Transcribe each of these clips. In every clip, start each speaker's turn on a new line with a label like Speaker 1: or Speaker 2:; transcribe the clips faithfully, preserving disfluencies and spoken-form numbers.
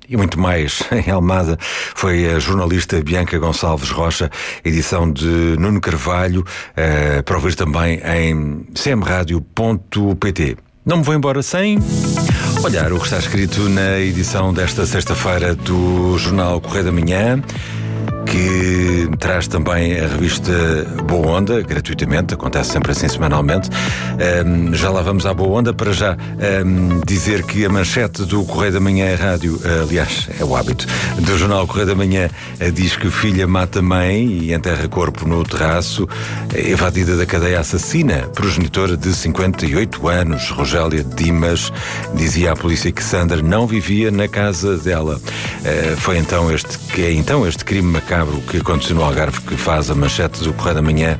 Speaker 1: e muito mais em Almada foi a jornalista Bianca Gonçalves Rocha, edição de Nuno Carvalho, uh, para ouvir também em c m radio ponto p t. Não me vou embora sem olhar o que está escrito na edição desta sexta-feira do Jornal Correio da Manhã, que traz também a revista Boa Onda, gratuitamente, acontece sempre assim semanalmente. Um, já lá vamos à Boa Onda. Para já um, dizer que a manchete do Correio da Manhã Rádio, aliás, é o hábito do Jornal Correio da Manhã, diz que filha mata mãe e enterra corpo no terraço, evadida da cadeia assassina, progenitora de cinquenta e oito anos, Rogélia Dimas, dizia à polícia que Sandra não vivia na casa dela. Uh, foi então este, que é então este crime macabro que aconteceu no Algarve que faz a manchete do Correio da Manhã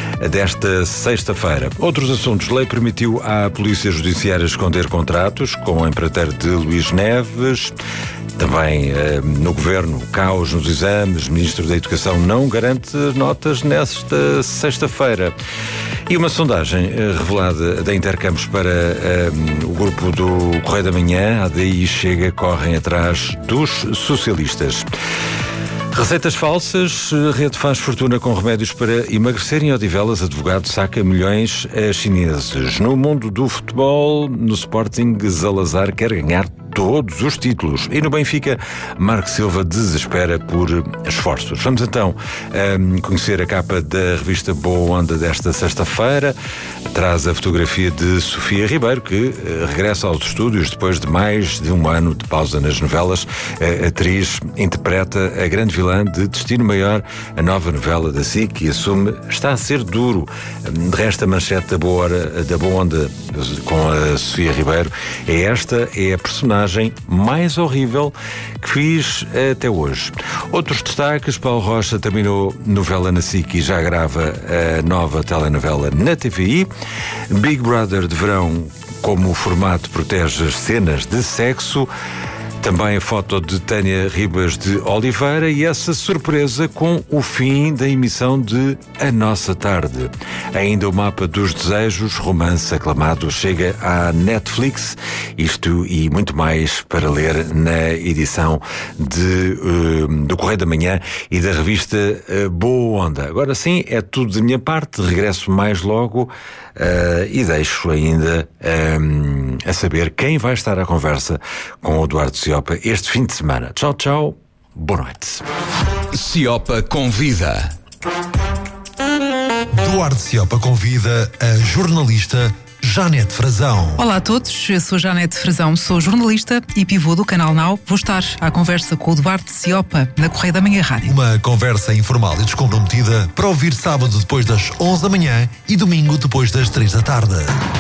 Speaker 1: desta sexta-feira. Outros assuntos. Lei permitiu à Polícia Judiciária esconder contratos com o empreiteiro de Luís Neves. Também eh, no Governo, caos nos exames. O Ministro da Educação não garante notas nesta sexta-feira. E uma sondagem eh, revelada da Intercampos para eh, o grupo do Correio da Manhã, a D I Chega, correm atrás dos socialistas. Receitas falsas, a rede faz fortuna com remédios para emagrecer. Em Odivelas, advogado saca milhões a chineses. No mundo do futebol, no Sporting, Zalazar quer ganhar todos os títulos. E no Benfica, Marco Silva desespera por esforços. Vamos então um, conhecer a capa da revista Boa Onda desta sexta-feira. Traz a fotografia de Sofia Ribeiro, que uh, regressa aos estúdios depois de mais de um ano de pausa nas novelas. A atriz interpreta a grande vilã de Destino Maior, a nova novela da S I C, que assume está a ser duro. De resto, a manchete da Boa, da Boa Onda com a Sofia Ribeiro é esta, é a personagem mais horrível que fiz até hoje. Outros destaques: Paulo Rocha terminou novela na S I C e já grava a nova telenovela na T V I. Big Brother de verão, como o formato protege as cenas de sexo. Também a foto de Tânia Ribas de Oliveira e essa surpresa com o fim da emissão de A Nossa Tarde. Ainda o mapa dos desejos, romance aclamado, chega à Netflix. Isto e muito mais para ler na edição de, uh, do Correio da Manhã e da revista uh, Boa Onda. Agora sim, é tudo da minha parte. Regresso mais logo uh, e deixo ainda um, a saber quem vai estar à conversa com o Eduardo Ciopa este fim de semana. Tchau, tchau. Boa noite.
Speaker 2: Ciopa convida.
Speaker 3: Eduardo Ciopa convida a jornalista Janete Frazão.
Speaker 4: Olá a todos, eu sou Janete Frazão, sou jornalista e pivô do Canal Now. Vou estar à conversa com o Eduardo Ciopa na Correio da Manhã Rádio.
Speaker 3: Uma conversa informal e descomprometida para ouvir sábado depois das onze da manhã e domingo depois das três da tarde.